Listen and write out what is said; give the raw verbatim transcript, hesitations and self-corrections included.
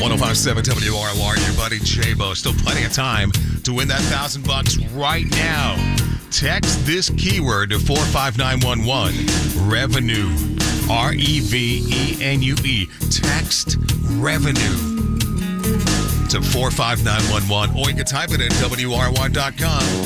one oh five point seven W R L R, your buddy J-Bo. Still plenty of time to win that thousand bucks right now. Text this keyword to four five nine one one. Revenue. R E V E N U E. Text revenue to four five nine one one, or you can type it at W R Y dot com.